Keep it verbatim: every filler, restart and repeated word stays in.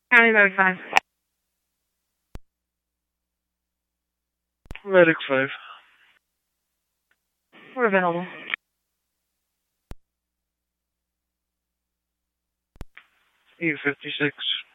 County Road five. Medic five. We're available. eight fifty-six.